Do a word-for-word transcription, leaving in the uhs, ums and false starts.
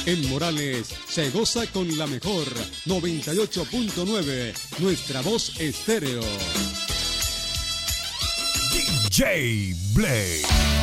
En Morales se goza con la mejor noventa y ocho punto nueve, Nuestra Voz Estéreo. D J Blade.